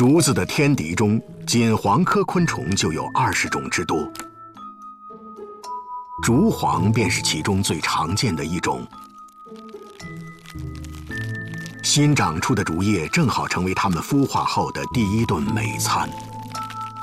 竹子的天敌中，仅黄科昆虫就有20种之多，竹黄便是其中最常见的一种。新长出的竹叶正好成为它们孵化后的第一顿美餐。